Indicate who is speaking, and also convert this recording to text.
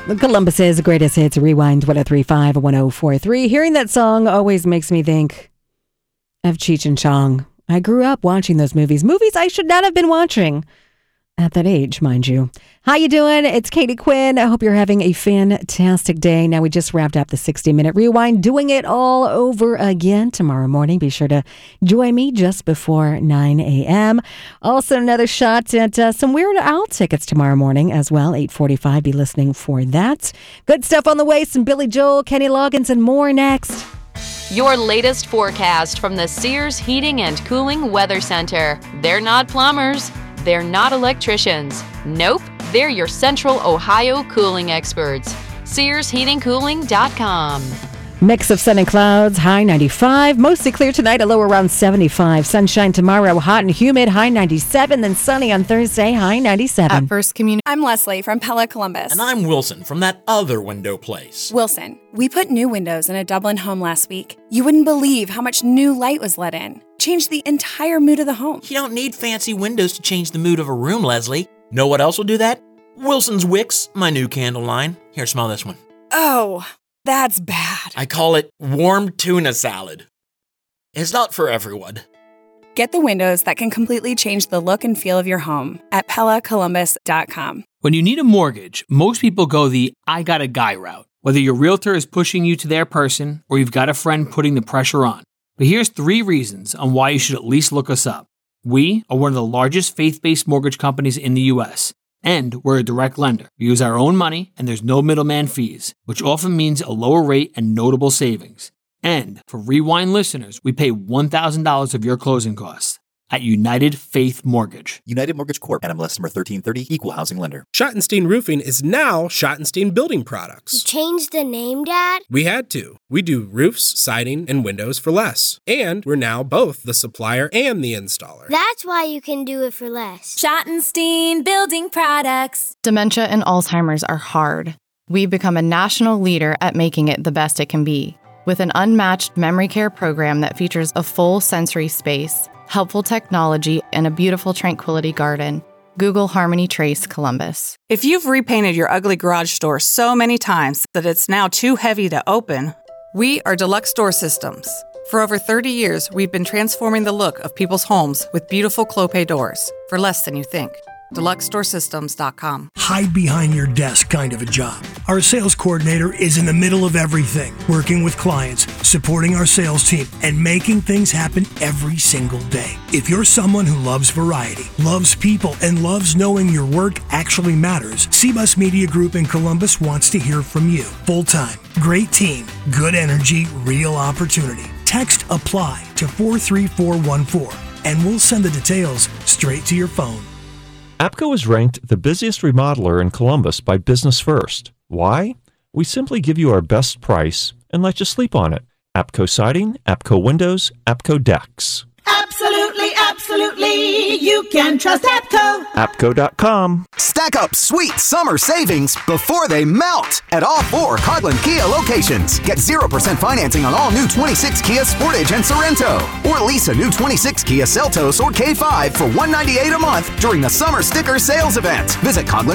Speaker 1: Columbus's greatest hits, Rewind 1035 1043. Hearing that song always makes me think of Cheech and Chong. I grew up watching those movies I should not have been watching at that age, mind you. How you doing? It's Katie Quinn. I hope you're having a fantastic day. Now, we just wrapped up the 60-minute rewind, doing it all over again tomorrow morning. Be sure to join me just before 9 a.m. Also, another shot at some Weird Al tickets tomorrow morning as well, 8:45. Be listening for that. Good stuff on the way. Some Billy Joel, Kenny Loggins, and more next.
Speaker 2: Your latest forecast from the Sears Heating and Cooling Weather Center. They're not plumbers. They're not electricians. Nope, they're your Central Ohio cooling experts. SearsHeatingCooling.com.
Speaker 1: Mix of sun and clouds, high 95. Mostly clear tonight, a low around 75. Sunshine tomorrow, hot and humid, high 97. Then sunny on Thursday, high 97.
Speaker 3: At First Community. I'm Leslie from Pella Columbus.
Speaker 4: And I'm Wilson from that other window place.
Speaker 3: Wilson, we put new windows in a Dublin home last week. You wouldn't believe how much new light was let in. Changed the entire mood of the home.
Speaker 4: You don't need fancy windows to change the mood of a room, Leslie. Know what else will do that? Wilson's Wicks, my new candle line. Here, smell this one.
Speaker 3: Oh, that's bad.
Speaker 4: I call it warm tuna salad. It's not for everyone.
Speaker 3: Get the windows that can completely change the look and feel of your home at PellaColumbus.com.
Speaker 5: When you need a mortgage, most people go the I got a guy route. Whether your realtor is pushing you to their person or you've got a friend putting the pressure on. But here's 3 reasons on why you should at least look us up. We are one of the largest faith-based mortgage companies in the U.S., and we're a direct lender. We use our own money, and there's no middleman fees, which often means a lower rate and notable savings. And for Rewind listeners, we pay $1,000 of your closing costs at United Faith Mortgage.
Speaker 6: United Mortgage Corp. NMLS number 1330, Equal Housing Lender.
Speaker 7: Schottenstein Roofing is now Schottenstein Building Products.
Speaker 8: You changed the name, Dad?
Speaker 7: We had to. We do roofs, siding, and windows for less. And we're now both the supplier and the installer.
Speaker 8: That's why you can do it for less.
Speaker 9: Schottenstein Building Products.
Speaker 10: Dementia and Alzheimer's are hard. We've become a national leader at making it the best it can be. With an unmatched memory care program that features a full sensory space, helpful technology, and a beautiful tranquility garden. Google Harmony Trace Columbus.
Speaker 11: If you've repainted your ugly garage door so many times that it's now too heavy to open, we are Deluxe Door Systems. For over 30 years, we've been transforming the look of people's homes with beautiful Clopay doors for less than you think. DeluxeDoorSystems.com.
Speaker 12: Hide behind your desk kind of a job. Our sales coordinator is in the middle of everything, working with clients, supporting our sales team, and making things happen every single day. If you're someone who loves variety, loves people, and loves knowing your work actually matters, CBUS Media Group in Columbus wants to hear from you. Full-time, great team, good energy, real opportunity. Text APPLY to 43414, and we'll send the details straight to your phone.
Speaker 13: APCO is ranked the busiest remodeler in Columbus by Business First. Why? We simply give you our best price and let you sleep on it. APCO Siding, APCO Windows, APCO Decks.
Speaker 14: Absolutely, absolutely. You can trust APCO.
Speaker 13: APCO.com.
Speaker 15: Stack up sweet summer savings before they melt at all 4 Coghlan Kia locations. Get 0% financing on all new 26 Kia Sportage and Sorento. Or lease a new 26 Kia Seltos or K5 for $198 a month during the summer sticker sales event. Visit Coghlan